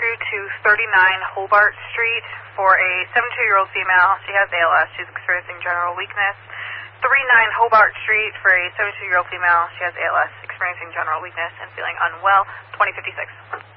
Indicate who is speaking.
Speaker 1: through to 39 Hobart Street for a 72-year-old female. She has ALS. She's experiencing general weakness. 39 Hobart Street for a 72-year-old female. She has ALS, experiencing general weakness and feeling unwell. 2056.